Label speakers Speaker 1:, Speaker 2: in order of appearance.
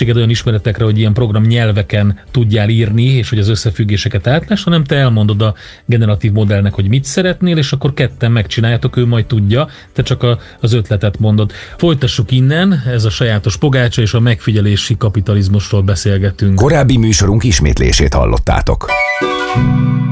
Speaker 1: szükséged olyan ismeretekre, hogy ilyen program nyelveken tudjál írni, és hogy az összefüggéseket átláss, hanem te elmondod a generatív modellnek, hogy mit szeretnél, és akkor ketten megcsináljátok, ő majd tudja, te csak az ötletet mondod. Folytassuk innen, ez a sajátos pogácsa, és a megfigyelési kapitalizmusról beszélgetünk.
Speaker 2: Korábbi műsorunk ismétlését hallottátok.